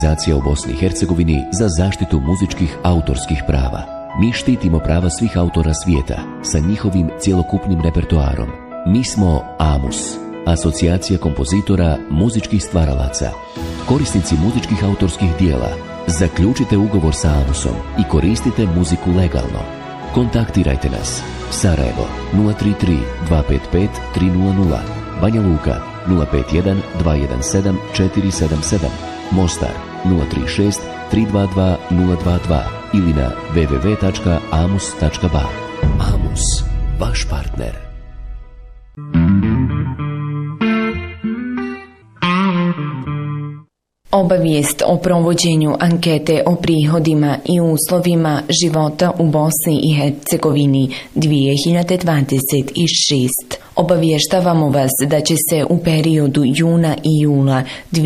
Organizacija u Bosni i Hercegovini za zaštitu muzičkih autorskih prava. Mi štitimo prava svih autora svijeta sa njihovim cjelokupnim repertoarom. Mi smo AMUS, Asocijacija kompozitora muzičkih stvaralaca. Korisnici muzičkih autorskih dijela, zaključite ugovor sa AMUSom i koristite muziku legalno. Kontaktirajte nas. Sarajevo 033 255 300, Banja Luka 051 217 477, Mostar 036 322 022 ili na www.amus.ba. AMUS, vaš partner. Obavijest o provođenju ankete o prihodima i uslovima života u Bosni i Hercegovini 2026. Obavještavamo vas da će se u periodu juna i jula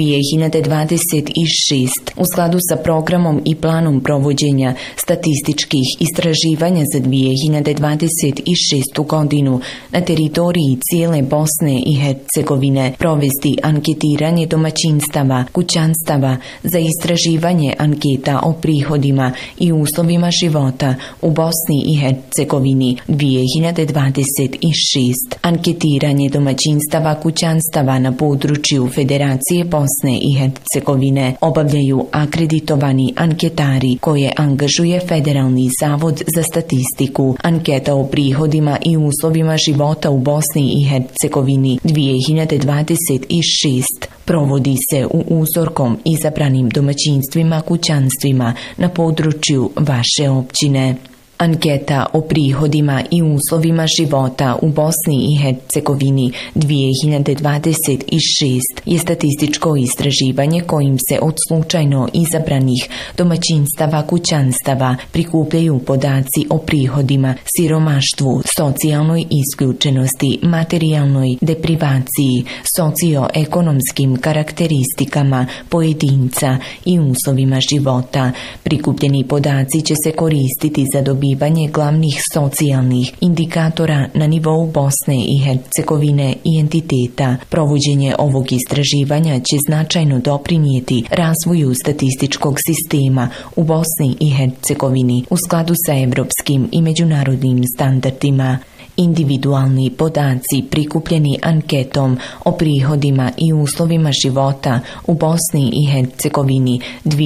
2026 u skladu sa programom i planom provođenja statističkih istraživanja za 2026. godinu na teritoriji cijele Bosne i Hercegovine provesti anketiranje domaćinstava, kućanstava za istraživanje anketa o prihodima i uslovima života u Bosni i Hercegovini 2026. Anketiranje domaćinstava kućanstava na području Federacije Bosne i Hercegovine obavljaju akreditovani anketari koje angažuje Federalni zavod za statistiku. Anketa o prihodima i uslovima života u Bosni i Hercegovini 2026 provodi se u uzorkom izabranim domaćinstvima kućanstvima na području vaše općine. Anketa o prihodima i uslovima života u Bosni i Hercegovini 2026 je statističko istraživanje kojim se od slučajno izabranih domaćinstava kućanstava prikupljaju podaci o prihodima, siromaštvu, socijalnoj isključenosti, materijalnoj deprivaciji, socioekonomskim karakteristikama pojedinca i uslovima života. Prikupljeni podaci će se koristiti za dobivanje glavnih socijalnih indikatora na nivou Bosne i Hercegovine i entiteta. Provođenje ovog istraživanja će značajno doprinijeti razvoju statističkog sistema u Bosni i Hercegovini u skladu sa evropskim i međunarodnim standardima. Individualni podaci prikupljeni anketom o prihodima i uslovima života u Bosni i Hercegovini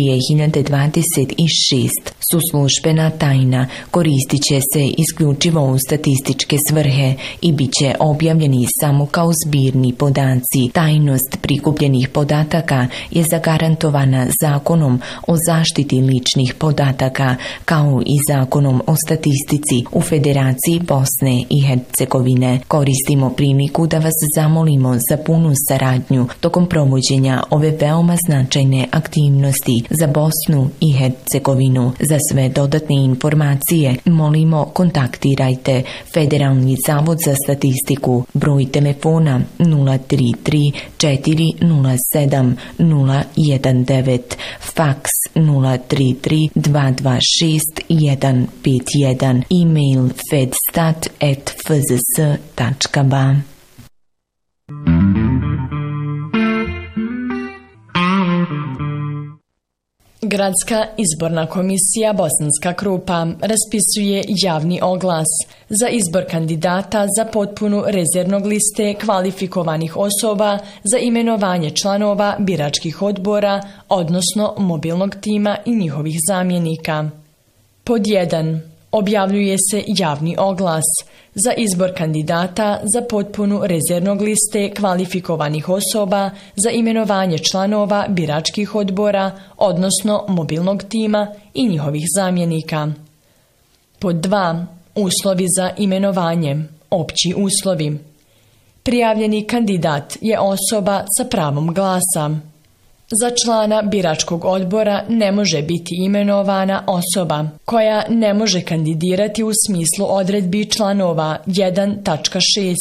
2026 su službena tajna, koristit će se isključivo u statističke svrhe i bit će objavljeni samo kao zbirni podaci. Tajnost prikupljenih podataka je zagarantovana Zakonom o zaštiti ličnih podataka kao i Zakonom o statistici u Federaciji Bosne i Hercegovine. Koristimo priliku da vas zamolimo za punu saradnju tokom provođenja ove veoma značajne aktivnosti za Bosnu i Hercegovinu. Za sve dodatne informacije molimo kontaktirajte Federalni zavod za statistiku, broj telefona 033 407 019, faks 033 226 151, e-mail fedstat@fzs.ba. Gradska izborna komisija Bosanska Krupa raspisuje javni oglas za izbor kandidata za potpunu rezervnog liste kvalifikovanih osoba za imenovanje članova biračkih odbora, odnosno mobilnog tima i njihovih zamjenika. Pod 1. Objavljuje se javni oglas za izbor kandidata za potpunu rezervnog liste kvalifikovanih osoba za imenovanje članova biračkih odbora, odnosno mobilnog tima i njihovih zamjenika. Pod 2. Uslovi za imenovanje, opći uslovi. Prijavljeni kandidat je osoba sa pravom glasa. Za člana biračkog odbora ne može biti imenovana osoba koja ne može kandidirati u smislu odredbi članova 1.6,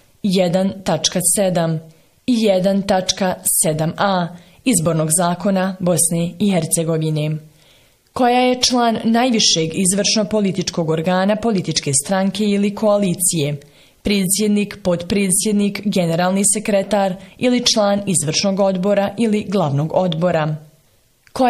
1.7 i 1.7a Izbornog zakona Bosne i Hercegovine. Koja je član najvišeg izvršno-političkog organa političke stranke ili koalicije, predsjednik, potpredsjednik, generalni sekretar ili član izvršnog odbora ili glavnog odbora.